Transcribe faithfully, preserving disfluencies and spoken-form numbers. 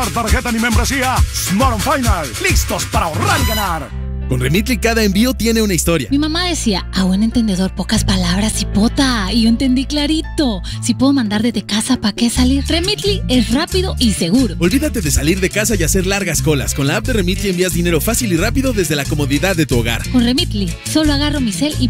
Tarjeta ni membresía. Smart and Final. Listos para ahorrar y ganar. Con Remitly cada envío tiene una historia. Mi mamá decía, a buen entendedor pocas palabras, cipota. Y yo entendí clarito. Si puedo mandar desde casa, ¿para qué salir? Remitly es rápido y seguro. Olvídate de salir de casa y hacer largas colas. Con la app de Remitly envías dinero fácil y rápido desde la comodidad de tu hogar. Con Remitly, solo agarro mi cel y